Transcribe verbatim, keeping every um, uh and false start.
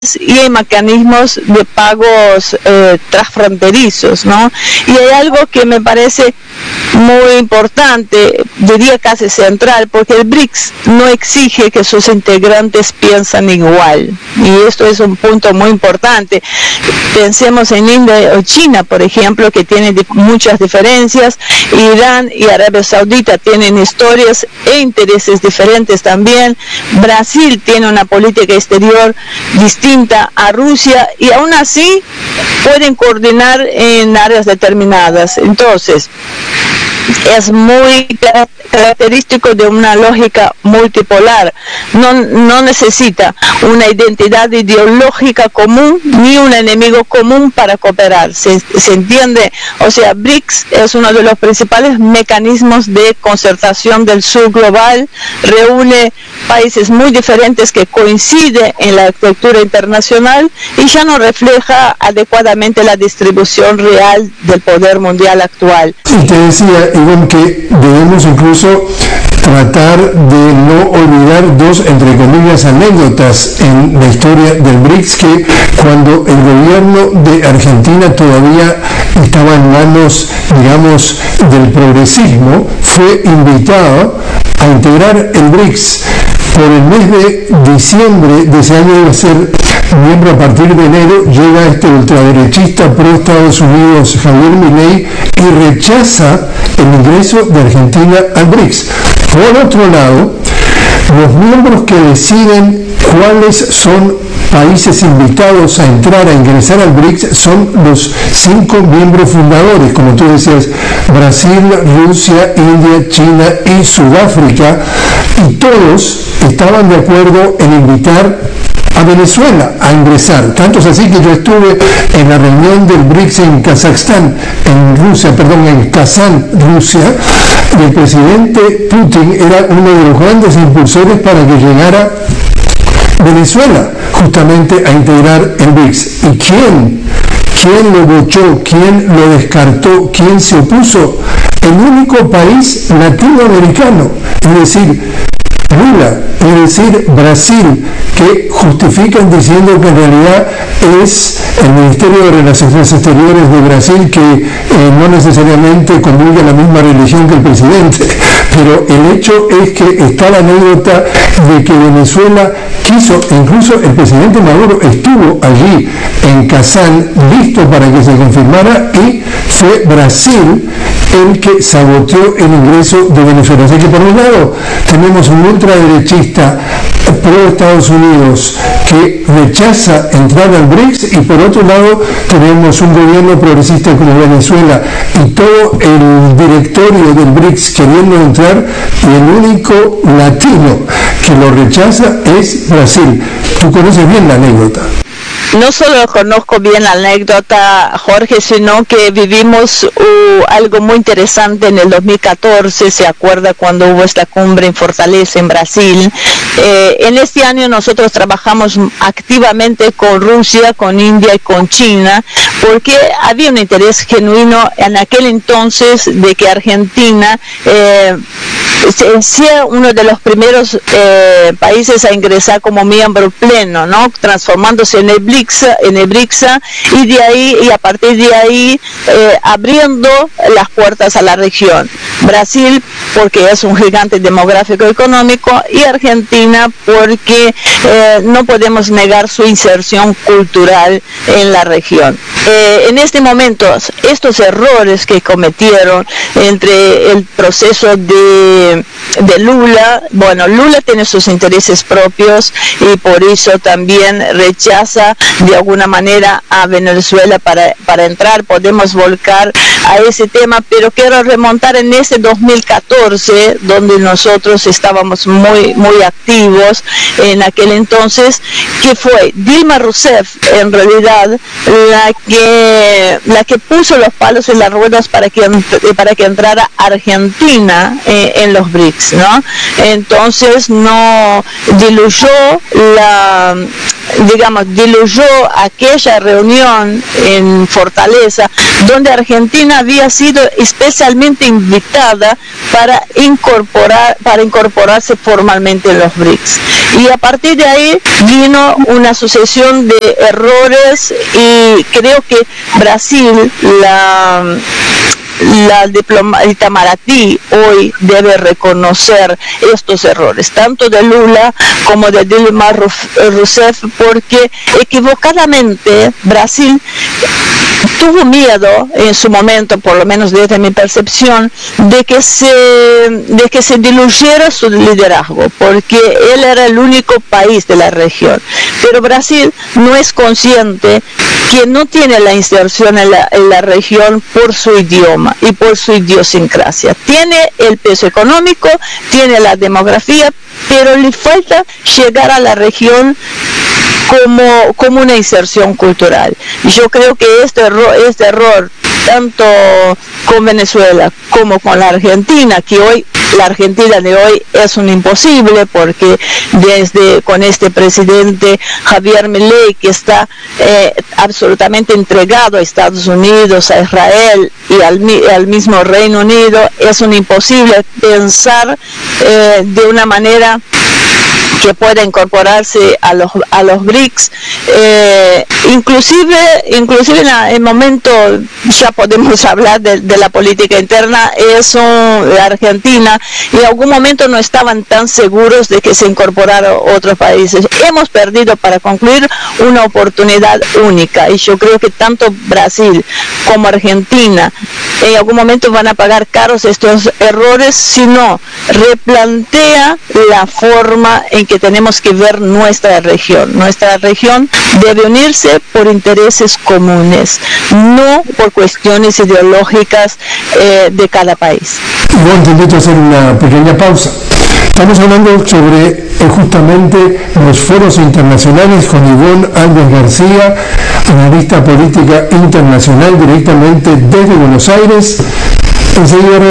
y hay mecanismos de pagos eh, transfronterizos, ¿no? Y hay algo que me parece muy importante, diría casi central, porque el BRICS no exige que sus integrantes piensen igual, y esto es un punto muy importante. Pensemos en India o China, por ejemplo, que tienen muchas diferencias. Irán y Arabia Saudita tienen historias e intereses diferentes también. Brasil tiene una política exterior distinta a Rusia, y aún así pueden coordinar en áreas determinadas. Entonces, es muy característico de una lógica multipolar. No, no necesita una identidad ideológica común ni un enemigo común para cooperar. ¿Se, se entiende? O sea, BRICS es uno de los principales mecanismos de concertación del sur global. Reúne países muy diferentes que coinciden en la arquitectura internacional y ya no refleja adecuadamente la distribución real del poder mundial actual. Y te decía, Ivonne, que debemos incluso tratar de no olvidar dos, entre comillas, anécdotas en la historia del BRICS, que cuando el gobierno de Argentina todavía estaba en manos, digamos, del progresismo, fue invitado a integrar el BRICS. Por el mes de diciembre de ese año, iba a ser miembro a partir de enero. Llega este ultraderechista pro Estados Unidos, Javier Milei, y rechaza el ingreso de Argentina al BRICS. Por otro lado, los miembros que deciden cuáles son países invitados a entrar, a ingresar al BRICS, son los cinco miembros fundadores, como tú decías: Brasil, Rusia, India, China y Sudáfrica, y todos estaban de acuerdo en invitar a Venezuela a ingresar. Tanto es así que yo estuve en la reunión del BRICS en Kazajstán, en Rusia, perdón, en Kazán, Rusia, y el presidente Putin era uno de los grandes impulsores para que llegara Venezuela justamente a integrar el BRICS. ¿Y quién? ¿Quién lo bochó? ¿Quién lo descartó? ¿Quién se opuso? El único país latinoamericano, es decir, Lula, es decir, Brasil, que justifican diciendo que en realidad es el Ministerio de Relaciones Exteriores de Brasil que eh, no necesariamente comulga la misma religión que el presidente, pero el hecho es que está la anécdota de que Venezuela quiso, incluso el presidente Maduro estuvo allí en Kazán listo para que se confirmara, y fue Brasil el que saboteó el ingreso de Venezuela. Así que por un lado tenemos un ultraderechista pro Estados Unidos que rechaza entrar al BRICS, y por otro lado tenemos un gobierno progresista como Venezuela y todo el directorio del BRICS queriendo entrar, y el único latino que lo rechaza es Brasil. Tú conoces bien la anécdota. No solo conozco bien la anécdota, Jorge, sino que vivimos uh, algo muy interesante en el dos mil catorce, ¿se acuerda cuando hubo esta cumbre en Fortaleza, en Brasil? Eh, en este año nosotros trabajamos activamente con Rusia, con India y con China, porque había un interés genuino en aquel entonces de que Argentina eh, sea uno de los primeros eh, países a ingresar como miembro pleno, ¿no? Transformándose en el BRICS, en el BRICS, y de ahí, y a partir de ahí eh, abriendo las puertas a la región. Brasil porque es un gigante demográfico económico, y Argentina porque eh, no podemos negar su inserción cultural en la región. Eh, en este momento, estos errores que cometieron entre el proceso de, de Lula, bueno, Lula tiene sus intereses propios y por eso también rechaza de alguna manera a Venezuela para, para entrar. Podemos volcar a ese tema, pero quiero remontar en ese dos mil catorce, donde nosotros estábamos muy, muy activos en aquel entonces, que fue Dilma Rousseff, en realidad, la que, la que puso los palos en las ruedas para que, para que entrara Argentina eh, en los BRICS, ¿no? Entonces no diluyó la, digamos, diluyó aquella reunión en Fortaleza, donde Argentina había sido especialmente invitada para incorporar, para incorporarse formalmente en los BRICS. Y a partir de ahí vino una sucesión de errores, y creo que Brasil, la la diploma, el Itamaraty hoy debe reconocer estos errores, tanto de Lula como de Dilma Rousseff, porque equivocadamente Brasil tuvo miedo en su momento, por lo menos desde mi percepción, de que se de que se diluyera su liderazgo, porque él era el único país de la región. Pero Brasil no es consciente que no tiene la inserción en la, en la región por su idioma y por su idiosincrasia. Tiene el peso económico, tiene la demografía, pero le falta llegar a la región como, como una inserción cultural. Y yo creo que este error, este error, tanto con Venezuela como con la Argentina, que hoy, la Argentina de hoy es un imposible, porque desde con este presidente Javier Milei, que está eh, absolutamente entregado a Estados Unidos, a Israel y al, al mismo Reino Unido, es un imposible pensar eh, de una manera que pueda incorporarse a los a los BRICS, eh, inclusive inclusive en el momento, ya podemos hablar de, de la política interna, es un, la Argentina, y en algún momento no estaban tan seguros de que se incorporaran otros países. Hemos perdido, para concluir, una oportunidad única, y yo creo que tanto Brasil como Argentina en algún momento van a pagar caros estos errores si no replantea la forma en que tenemos que ver nuestra región. Nuestra región debe unirse por intereses comunes, no por cuestiones ideológicas eh, de cada país. Bueno, te invito a hacer una pequeña pausa. Estamos hablando sobre eh, justamente los foros internacionales con Ivonne Alves García, analista política internacional directamente desde Buenos Aires. Enseguida